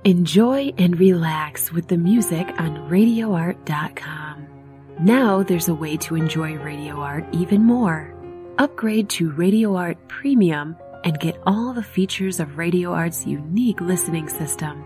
Enjoy and relax with the music on RadioArt.com. Now there's a way to enjoy Radio Art even more. Upgrade to Radio Art Premium and get all the features of Radio Art's unique listening system.